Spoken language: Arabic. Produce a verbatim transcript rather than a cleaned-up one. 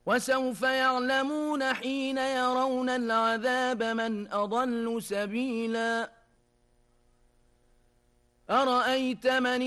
وسوف يعلمون حين يرون العذاب من أضل سبيلا. أرأيت من